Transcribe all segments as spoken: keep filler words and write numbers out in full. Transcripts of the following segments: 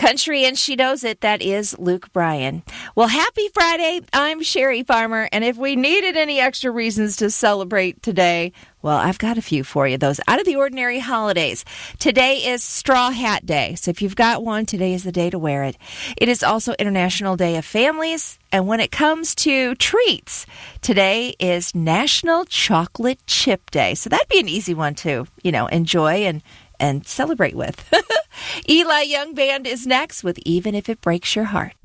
Country, and she knows it. That is Luke Bryan. Well, happy Friday. I'm Sherry Farmer, and if we needed any extra reasons to celebrate today, well, I've got a few for you, those out of the ordinary holidays. Today is Straw Hat Day, so if you've got one, today is the day to wear it. It is also International Day of Families, and when it comes to treats, today is National Chocolate Chip Day, so that'd be an easy one to, you know, enjoy and and celebrate with. Eli Young Band is next with Even If It Breaks Your Heart.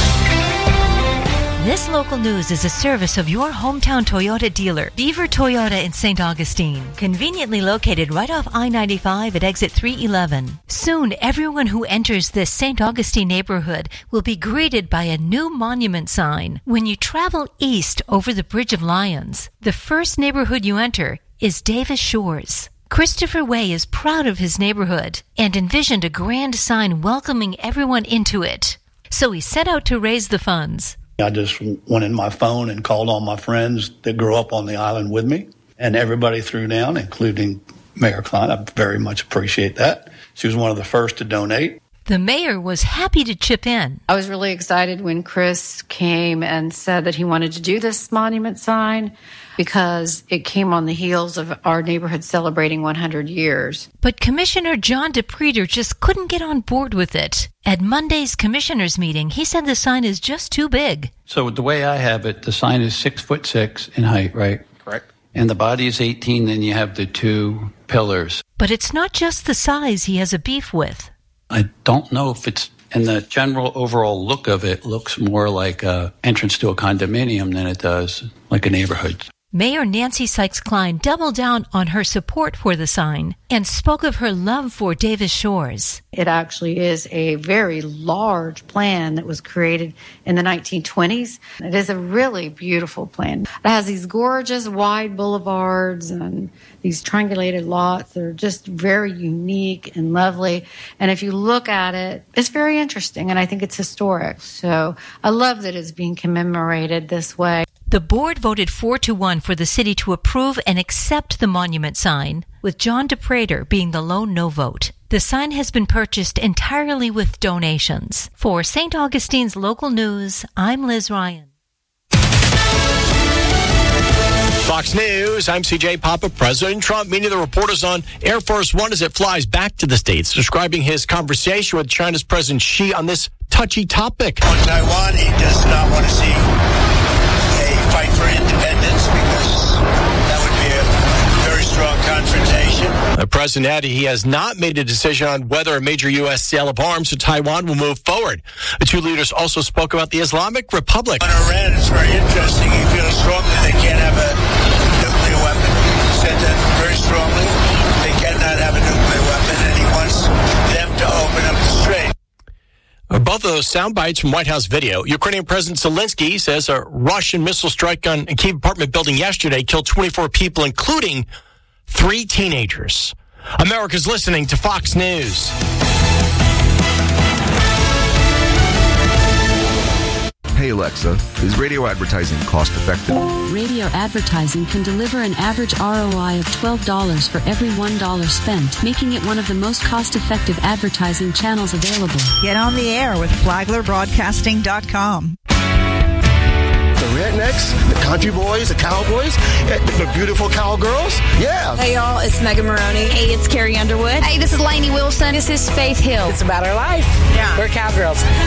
This local news is a service of your hometown Toyota dealer, Beaver Toyota in Saint Augustine, conveniently located right off I ninety-five at exit three eleven. Soon, everyone who enters this Saint Augustine neighborhood will be greeted by a new monument sign. When you travel east over the Bridge of Lions, the first neighborhood you enter is Davis Shores. Christopher Way is proud of his neighborhood and envisioned a grand sign welcoming everyone into it. So he set out to raise the funds. I just went in my phone and called all my friends that grew up on the island with me, and everybody threw down, including Mayor Klein. I very much appreciate that. She was one of the first to donate. The mayor was happy to chip in. I was really excited when Chris came and said that he wanted to do this monument sign because it came on the heels of our neighborhood celebrating one hundred years. But Commissioner John DePreter just couldn't get on board with it. At Monday's commissioners meeting, he said the sign is just too big. So the way I have it, the sign is six foot six in height, right? Correct. And the body is eighteen, then you have the two pillars. But it's not just the size he has a beef with. I don't know if it's, and the general overall look of it looks more like a entrance to a condominium than it does like a neighborhood. Mayor Nancy Sykes-Klein doubled down on her support for the sign and spoke of her love for Davis Shores. It actually is a very large plan that was created in the nineteen twenties. It is a really beautiful plan. It has these gorgeous wide boulevards and these triangulated lots that are just very unique and lovely. And if you look at it, it's very interesting, and I think it's historic. So I love that it's being commemorated this way. The board voted four to one for the city to approve and accept the monument sign, with John DePreter being the lone no vote. The sign has been purchased entirely with donations. For Saint Augustine's local news, I'm Liz Ryan. Fox News, I'm C J Papa. President Trump meeting the reporters on Air Force One as it flies back to the States, describing his conversation with China's President Xi on this touchy topic. On Taiwan, he does not want to see a fight for independence because that would be a very strong confrontation. The president added he has not made a decision on whether a major U S sale of arms to Taiwan will move forward. The two leaders also spoke about the Islamic Republic. On Iran, it's very interesting. He feels strongly they can't have a nuclear weapon. He said that very strongly. They cannot have a nuclear weapon, and he wants them to open up the strait. Both of those sound bites from White House video. Ukrainian President Zelensky says a Russian missile strike on a Kyiv apartment building yesterday killed twenty-four people, including three teenagers. America's listening to Fox News. Hey Alexa, is radio advertising cost effective? Radio advertising can deliver an average R O I of twelve dollars for every one dollar spent, making it one of the most cost-effective advertising channels available. Get on the air with Flagler Broadcasting dot com. The rednecks, the country boys, the cowboys, the beautiful cowgirls. Yeah. Hey, y'all, it's Megan Maroney. Hey, it's Carrie Underwood. Hey, this is Lainey Wilson. This is Faith Hill. It's about our life. Yeah. We're cowgirls.